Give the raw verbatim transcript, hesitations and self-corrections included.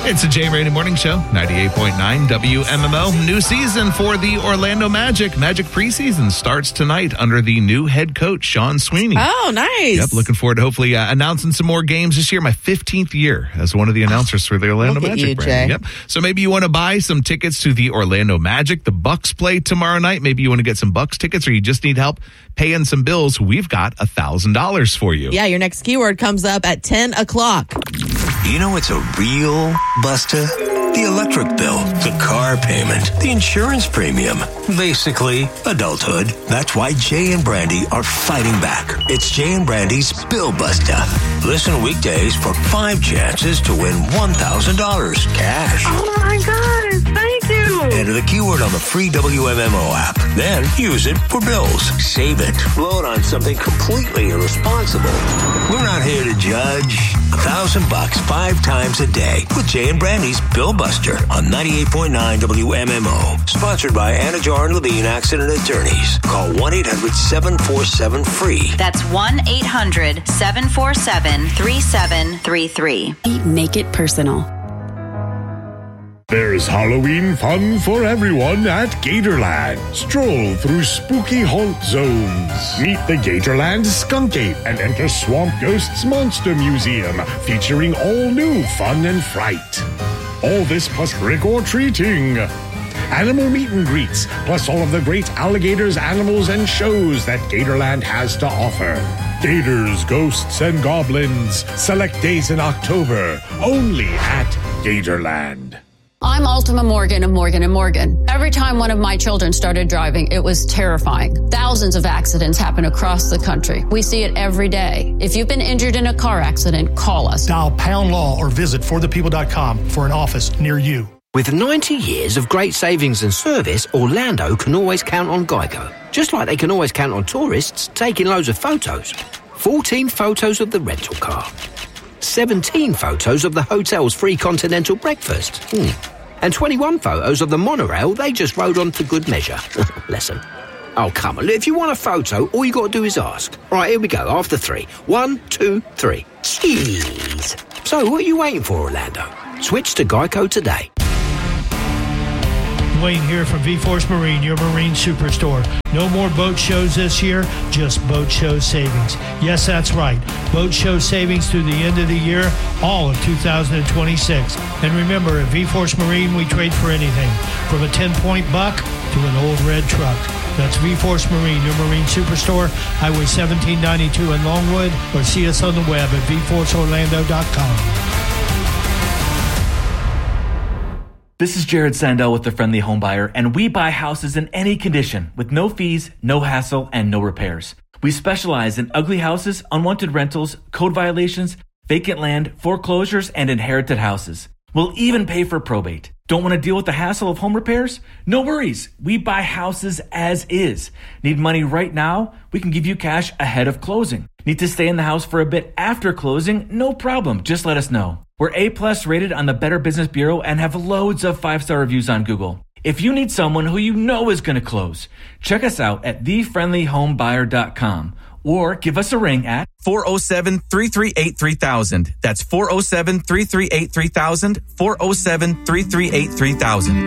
It's a Jay and Randy Morning Show, ninety-eight point nine W M M O. New season for the Orlando Magic. Magic preseason starts tonight under the new head coach, Sean Sweeney. Oh, nice. Yep, looking forward to hopefully uh, announcing some more games this year. My fifteenth year as one of the announcers for the Orlando Look at Magic you, brand. Jay. Yep. So maybe you want to buy some tickets to the Orlando Magic. The Bucks play tomorrow night. Maybe you want to get some Bucks tickets, or you just need help paying some bills. We've got one thousand dollars for you. Yeah, your next keyword comes up at ten o'clock. You know it's a real buster? The electric bill, the car payment, the insurance premium. Basically, adulthood. That's why Jay and Brandy are fighting back. It's Jay and Brandy's Bill Buster. Listen weekdays for five chances to win one thousand dollars cash. Oh my gosh, thank you. Enter the keyword on the free W M M O app. Then use it for bills. Save it. Blow it on something completely irresponsible. We're not here to judge. A thousand bucks five times a day with Jay and Brandy's Bill Buster on ninety-eight point nine W M M O. Sponsored by Anna Jar and Levine Accident Attorneys. Call one eight hundred seven four seven free. That's one eight hundred seven four seven three seven three three. Make it personal. There's Halloween fun for everyone at Gatorland. Stroll through spooky haunt zones. Meet the Gatorland Skunk Ape and enter Swamp Ghost's Monster Museum, featuring all new fun and fright. All this plus trick or treating. Animal meet and greets, plus all of the great alligators, animals, and shows that Gatorland has to offer. Gators, ghosts, and goblins. Select days in October, only at Gatorland. I'm Ultima Morgan of Morgan and Morgan. Every time one of my children started driving, it was terrifying. Thousands of accidents happen across the country. We see it every day. If you've been injured in a car accident, call us. Dial pound law or visit for the people dot com for an office near you. With ninety years of great savings and service, Orlando can always count on Geico. Just like they can always count on tourists taking loads of photos. fourteen photos of the rental car. seventeen photos of the hotel's free continental breakfast. Hmm. And twenty-one photos of the monorail they just rode on for good measure. Bless them. Oh, come on. If you want a photo, all you got to do is ask. Right, here we go. After three. One, two, three. Cheese. So, what are you waiting for, Orlando? Switch to Geico today. Wayne here from V-Force Marine, your marine superstore. No more boat shows this year, just boat show savings. Yes, that's right. Boat show savings through the end of the year, all of two thousand twenty-six. And remember, at V-Force Marine, we trade for anything, from a ten-point buck to an old red truck. That's V-Force Marine, your marine superstore, Highway seventeen ninety-two in Longwood, or see us on the web at v force orlando dot com. This is Jared Sandell with The Friendly Home Buyer, and we buy houses in any condition with no fees, no hassle, and no repairs. We specialize in ugly houses, unwanted rentals, code violations, vacant land, foreclosures, and inherited houses. We'll even pay for probate. Don't want to deal with the hassle of home repairs? No worries. We buy houses as is. Need money right now? We can give you cash ahead of closing. Need to stay in the house for a bit after closing? No problem. Just let us know. We're A-plus rated on the Better Business Bureau and have loads of five-star reviews on Google. If you need someone who you know is going to close, check us out at the friendly home buyer dot com or give us a ring at four oh seven, three three eight, three thousand. That's four oh seven, three three eight, three thousand, four oh seven, three three eight, three thousand.